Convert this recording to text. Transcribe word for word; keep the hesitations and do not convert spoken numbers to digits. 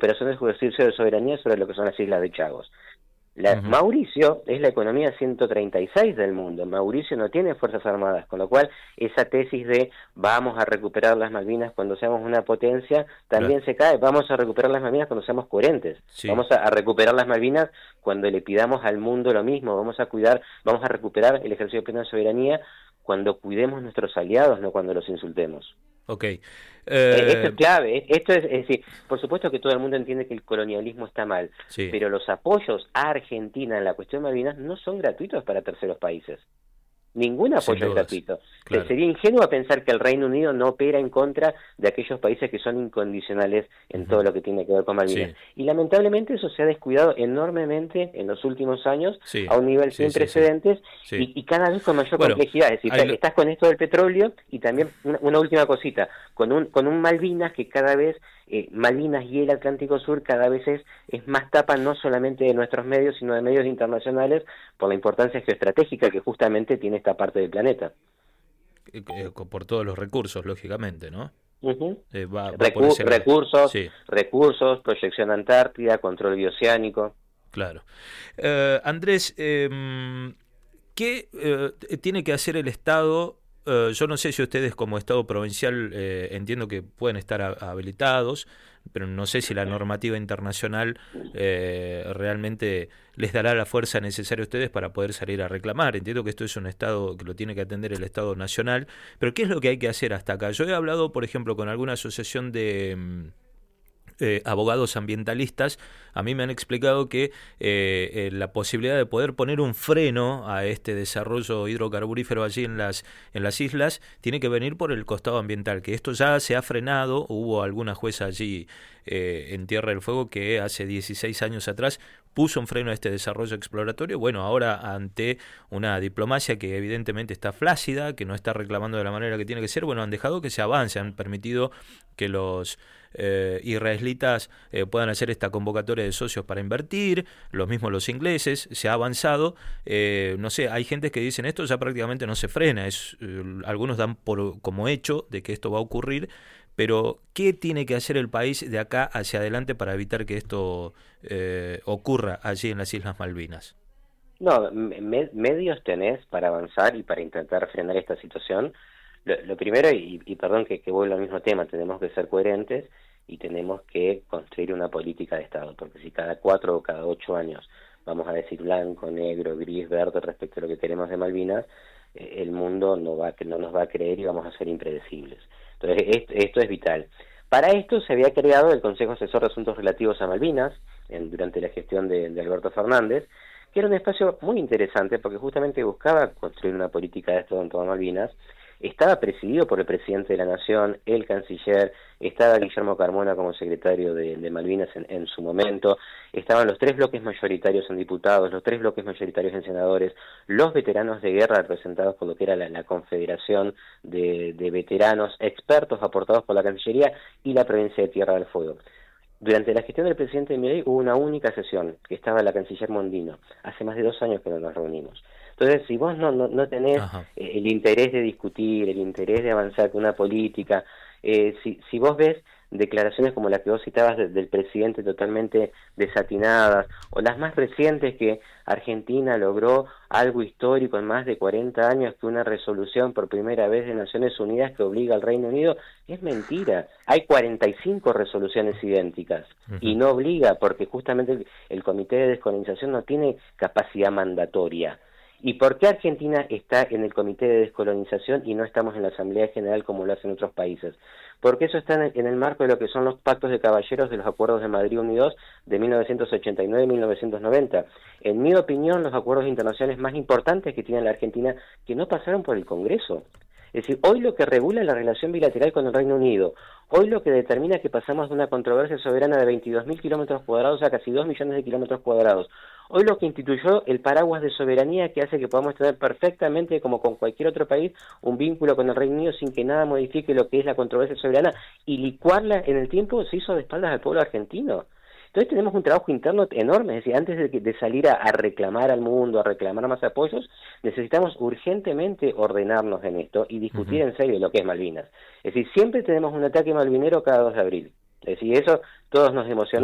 recuperación del ejercicio de soberanía sobre lo que son las Islas de Chagos. La, Uh-huh. Mauricio es la economía ciento treinta y seis del mundo. Mauricio no tiene fuerzas armadas, con lo cual esa tesis de vamos a recuperar las Malvinas cuando seamos una potencia también Claro. se cae. Vamos a recuperar las Malvinas cuando seamos coherentes. Sí. Vamos a, a recuperar las Malvinas cuando le pidamos al mundo lo mismo. Vamos a cuidar, vamos a recuperar el ejercicio pleno de soberanía cuando cuidemos nuestros aliados, no cuando los insultemos. Ok. Eh, Eh, esto es clave, esto es, es decir, por supuesto que todo el mundo entiende que el colonialismo está mal, sí. pero los apoyos a Argentina en la cuestión de Malvinas no son gratuitos para terceros países. Ningún apoyo Sin es dudas. gratuito. Claro. Sería ingenuo pensar que el Reino Unido no opera en contra de aquellos países que son incondicionales en Uh-huh. todo lo que tiene que ver con Malvinas. Sí. Y lamentablemente eso se ha descuidado enormemente en los últimos años, Sí. a un nivel Sí, sin sí, precedentes, sí. y, y cada vez con mayor Bueno, complejidad. Es decir, lo... estás con esto del petróleo y también una, una última cosita, con un, con un Malvinas que cada vez, eh, Malvinas y el Atlántico Sur cada vez es, es más tapa no solamente de nuestros medios, sino de medios internacionales, por la importancia geoestratégica que justamente tiene esta parte del planeta. Eh, por todos los recursos, lógicamente, ¿no? Uh-huh. Eh, va, va Recu por ese lado. recursos, Sí. recursos, proyección Antártida, control bioceánico. Claro. Eh, Andrés, eh, ¿qué eh, tiene que hacer el Estado? Eh, yo no sé si ustedes como Estado provincial eh, entiendo que pueden estar a, habilitados, pero no sé si la normativa internacional eh, realmente les dará la fuerza necesaria a ustedes para poder salir a reclamar. Entiendo que esto es un Estado que lo tiene que atender el Estado nacional, pero ¿qué es lo que hay que hacer hasta acá? Yo he hablado, por ejemplo, con alguna asociación de... Eh, abogados ambientalistas. A mí me han explicado que eh, eh, la posibilidad de poder poner un freno a este desarrollo hidrocarburífero allí en las, en las islas tiene que venir por el costado ambiental, que esto ya se ha frenado. Hubo alguna jueza allí eh, en Tierra del Fuego que hace dieciséis años atrás puso un freno a este desarrollo exploratorio. Bueno, ahora ante una diplomacia que evidentemente está flácida, que no está reclamando de la manera que tiene que ser, bueno, han dejado que se avance, han permitido que los eh, israelitas eh, puedan hacer esta convocatoria de socios para invertir, los mismos los ingleses, se ha avanzado. Eh, no sé, hay gente que dicen esto ya prácticamente no se frena, es, eh, algunos dan por como hecho de que esto va a ocurrir, pero ¿qué tiene que hacer el país de acá hacia adelante para evitar que esto eh, ocurra allí en las Islas Malvinas? No, me medios tenés para avanzar y para intentar frenar esta situación. Lo, lo primero, y, y perdón que, que vuelvo al mismo tema, tenemos que ser coherentes y tenemos que construir una política de Estado, porque si cada cuatro o cada ocho años vamos a decir blanco, negro, gris, verde respecto a lo que queremos de Malvinas, eh, el mundo no, va, no nos va a creer y vamos a ser impredecibles. Entonces, esto, esto es vital. Para esto se había creado el Consejo Asesor de Asuntos Relativos a Malvinas, en, durante la gestión de, de Alberto Fernández, que era un espacio muy interesante porque justamente buscaba construir una política de Estado en todas Malvinas. Estaba presidido por el presidente de la Nación, el canciller, estaba Guillermo Carmona como secretario de, de Malvinas en, en su momento, estaban los tres bloques mayoritarios en diputados, los tres bloques mayoritarios en senadores, los veteranos de guerra representados por lo que era la, la Confederación de, de Veteranos, expertos aportados por la Cancillería y la provincia de Tierra del Fuego. Durante la gestión del presidente Milei hubo una única sesión, que estaba la canciller Mondino. Hace más de dos años que no nos reunimos. Entonces, si vos no, no, no tenés eh, el interés de discutir, el interés de avanzar con una política, eh, si, si vos ves declaraciones como las que vos citabas de, del presidente totalmente desatinadas, o las más recientes que Argentina logró algo histórico en más de cuarenta años, que una resolución por primera vez de Naciones Unidas que obliga al Reino Unido, es mentira. Hay cuarenta y cinco resoluciones idénticas uh-huh. y no obliga porque justamente el, el Comité de Descolonización no tiene capacidad mandatoria. ¿Y por qué Argentina está en el Comité de Descolonización y no estamos en la Asamblea General como lo hacen otros países? Porque eso está en el, en el marco de lo que son los pactos de caballeros de los Acuerdos de Madrid uno y dos de mil novecientos ochenta y nueve y mil novecientos noventa. En mi opinión, los acuerdos internacionales más importantes que tiene la Argentina que no pasaron por el Congreso. Es decir, hoy lo que regula la relación bilateral con el Reino Unido, hoy lo que determina que pasamos de una controversia soberana de veintidós mil kilómetros cuadrados a casi dos millones de kilómetros cuadrados, hoy lo que instituyó el paraguas de soberanía que hace que podamos tener perfectamente, como con cualquier otro país, un vínculo con el Reino Unido sin que nada modifique lo que es la controversia soberana y licuarla en el tiempo, se hizo de espaldas al pueblo argentino. Entonces tenemos un trabajo interno enorme, es decir, antes de, de salir a, a reclamar al mundo, a reclamar más apoyos, necesitamos urgentemente ordenarnos en esto y discutir uh-huh. en serio lo que es Malvinas. Es decir, siempre tenemos un ataque malvinero cada dos de abril. Es decir, eso todos nos emociona.